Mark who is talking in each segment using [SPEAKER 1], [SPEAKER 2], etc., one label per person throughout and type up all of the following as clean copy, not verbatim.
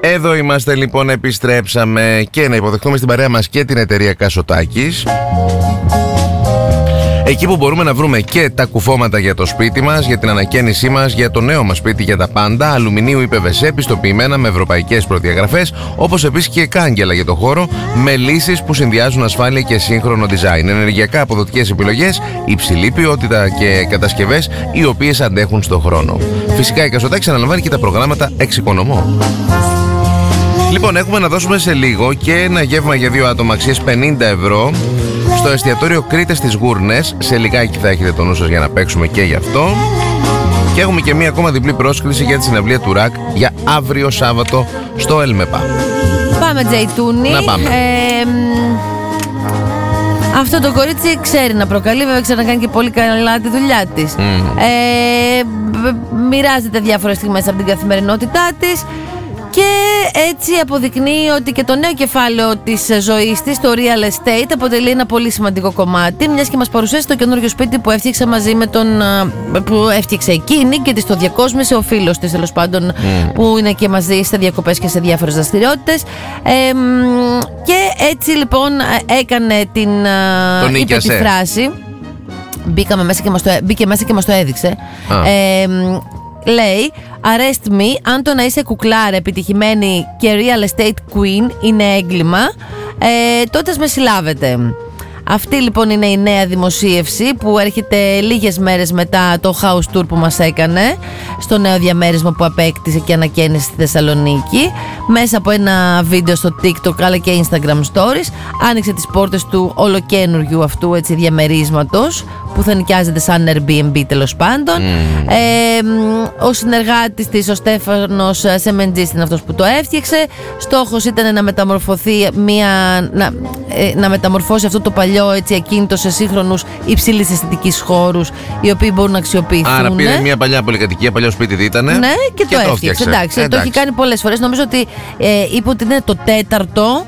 [SPEAKER 1] Εδώ είμαστε λοιπόν, επιστρέψαμε και να υποδεχτούμε στην παρέα μας και την εταιρεία Κασοτάκης. Εκεί που μπορούμε να βρούμε και τα κουφώματα για το σπίτι μας, για την ανακαίνισή μας, για το νέο μας σπίτι, για τα πάντα, αλουμινίου ή PVC, πιστοποιημένα με ευρωπαϊκές προδιαγραφές, όπως επίσης και κάγκελα για το χώρο, με λύσεις που συνδυάζουν ασφάλεια και σύγχρονο design, ενεργειακά αποδοτικές επιλογές, υψηλή ποιότητα και κατασκευές οι οποίες αντέχουν στον χρόνο. Φυσικά η Κασοτάκης αναλαμβάνει και τα προγράμματα εξοικονομώ. Λοιπόν, έχουμε να δώσουμε σε λίγο και ένα γεύμα για 2 άτομα αξίας 50 ευρώ στο εστιατόριο Κρήτες στις Γούρνες. Σε λιγάκι θα έχετε το νου σας για να παίξουμε και γι' αυτό. Και έχουμε και μία ακόμα διπλή πρόσκληση για τη συναυλία του ΡΑΚ για αύριο Σάββατο στο ΕΛΜΕΠΑ.
[SPEAKER 2] Πάμε, Τζεϊτούνι.
[SPEAKER 1] Να πάμε.
[SPEAKER 2] Αυτό το κορίτσι ξέρει να προκαλεί, βέβαια ξανακάνει και πολύ καλά τη δουλειά της. Μοιράζεται διάφορες στιγμές από την καθημερινότητά της. Και έτσι αποδεικνύει ότι και το νέο κεφάλαιο της ζωής της, το real estate, αποτελεί ένα πολύ σημαντικό κομμάτι, μιας και μας παρουσίασε το καινούργιο σπίτι που έφτιαξε μαζί με τον. Που έφτιαξε εκείνη και της το διακόσμησε ο φίλος της, τέλος πάντων, που είναι και μαζί σε διακοπές και σε διάφορες δραστηριότητες. Και έτσι λοιπόν έκανε είπε τη φράση. Μπήκε μέσα και μας το έδειξε. Λέει, arrest me, αν το να είσαι κουκλάρα επιτυχημένη και real estate queen είναι έγκλημα, τότε με συλλάβετε. Αυτή λοιπόν είναι η νέα δημοσίευση που έρχεται λίγες μέρες μετά το house tour που μας έκανε στο νέο διαμέρισμα που απέκτησε και ανακαίνισε στη Θεσσαλονίκη. Μέσα από ένα βίντεο στο TikTok αλλά και Instagram stories άνοιξε τις πόρτες του ολοκένουργιου αυτού έτσι διαμερίσματος που θα νοικιάζεται σαν Airbnb, τέλος πάντων. Ο συνεργάτης της, ο Στέφανος Σεμεντζής, είναι αυτός που το έφτιαξε. Στόχος ήταν να μεταμορφωθεί να μεταμορφώσει αυτό το παλιό έτσι ακίνητο σε σύγχρονους υψηλής αισθητικής χώρους οι οποίοι μπορούν να αξιοποιηθούν. Άρα
[SPEAKER 1] πήρε μια παλιά πολυκατοικία, παλιό σπίτι ήτανε.
[SPEAKER 2] Ναι, και το έφτιαξε. Εντάξει. Το έχει κάνει πολλές φορές. Νομίζω ότι είπε ότι είναι το 4ο.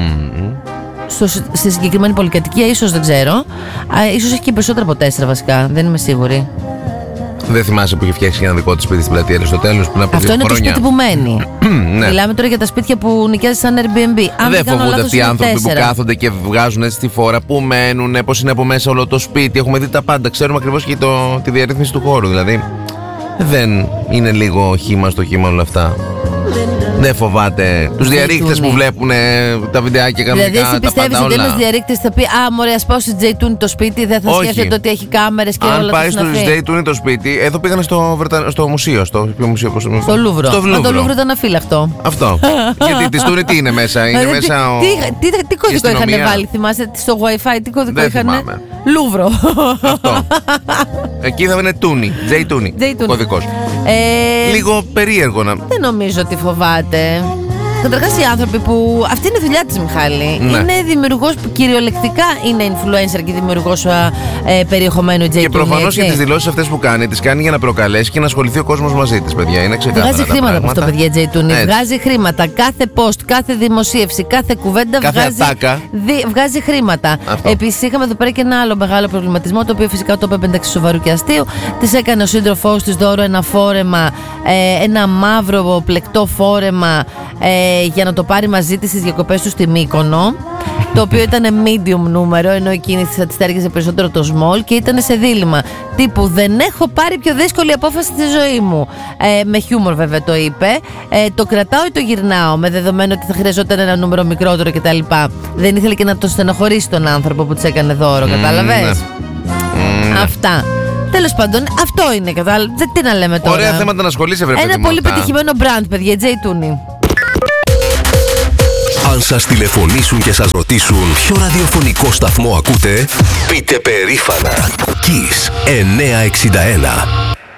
[SPEAKER 2] Στη συγκεκριμένη πολυκατοικία, ίσως δεν ξέρω. Ίσως έχει και περισσότερα από 4 βασικά. Δεν είμαι σίγουρη.
[SPEAKER 1] Δεν θυμάσαι που είχε φτιάξει ένα δικό της σπίτι στην πλατεία Αριστοτέλους πριν από 2 χρόνια.
[SPEAKER 2] Αυτό είναι το σπίτι που μένει. Ναι. Μιλάμε τώρα για τα σπίτια που νοικιάζει σαν Airbnb.
[SPEAKER 1] Δεν φοβούνται αυτοί οι άνθρωποι που κάθονται και βγάζουν έτσι τη φόρα, που μένουν, πώς είναι από μέσα όλο το σπίτι. Έχουμε δει τα πάντα. Ξέρουμε ακριβώς και τη διαρρύθμιση του χώρου. Δηλαδή δεν είναι λίγο χύμα στο χύμα όλα αυτά. Δεν φοβάται τους διαρρήκτες που βλέπουν τα βιντεάκια κανονικά.
[SPEAKER 2] Δηλαδή, εσύ πιστεύεις ότι ένας διαρρήκτης θα πει «Α, μωρέ, ας πάω στη Τζεϊτούνι το σπίτι», δεν θα σκέφτεται ότι έχει κάμερες και όλα αυτά.
[SPEAKER 1] Αν πάει στο Τζεϊτούνι το σπίτι, εδώ πήγανε στο μουσείο. Στο
[SPEAKER 2] Λούβρο. Το Λούβρο ήταν αφύλακτο.
[SPEAKER 1] Αυτό. Γιατί τη Τούνη τι είναι μέσα, είναι μέσα.
[SPEAKER 2] Τι κωδικό είχαν βάλει, θυμάσαι, στο Wi-Fi, τι κωδικό είχαν. Λούβρο.
[SPEAKER 1] Αυτό. Εκεί θα είναι Τούνι. Τζεϊτούνι. Κωδικός. Λίγο περίεργο να.
[SPEAKER 2] Δεν νομίζω ότι φοβάται. Καταρχάς οι άνθρωποι που. Αυτή είναι η δουλειά της, Μιχάλη. Ναι. Είναι δημιουργός που κυριολεκτικά είναι influencer και δημιουργός περιεχομένου Τζεϊτούνι.
[SPEAKER 1] Και προφανώς και τις δηλώσεις αυτές που κάνει, τις κάνει για να προκαλέσει και να ασχοληθεί ο κόσμος μαζί της, παιδιά. Είναι ξεκάθαρα.
[SPEAKER 2] Βγάζει χρήματα από αυτό, παιδιά, Τζεϊτούνι. Βγάζει χρήματα. Κάθε post, κάθε δημοσίευση, κάθε κουβέντα βγάζει χρήματα. Επίσης, είχαμε εδώ πέρα και ένα άλλο μεγάλο προβληματισμό, το οποίο φυσικά το είπε εντάξει σοβαρού και αστείου. Της έκανε ο σύντροφός της δώρο ένα φόρεμα, ένα μαύρο πλεκτό φόρεμα. Για να το πάρει μαζί της στις διακοπές του στη Μύκονο, το οποίο ήταν medium νούμερο, ενώ εκείνη της έργησε περισσότερο το small και ήταν σε δίλημμα τύπου «Δεν έχω πάρει πιο δύσκολη απόφαση στη ζωή μου». Με χιούμορ βέβαια το είπε. Το κρατάω ή το γυρνάω, με δεδομένο ότι θα χρειαζόταν ένα νούμερο μικρότερο κτλ. Δεν ήθελε και να το στενοχωρήσει τον άνθρωπο που της έκανε δώρο, κατάλαβες. Αυτά. Τέλος πάντων, αυτό είναι, κατάλαβες. Τι να λέμε τώρα.
[SPEAKER 1] Ωραία θέματα να ασχολείσαι, βρε παιδί.
[SPEAKER 2] Ένα πολύ πετυχημένο brand, παιδιά, Τζεϊτούνι.
[SPEAKER 3] Αν σας τηλεφωνήσουν και σας ρωτήσουν ποιο ραδιοφωνικό σταθμό ακούτε, πείτε περήφανα Kiss 961.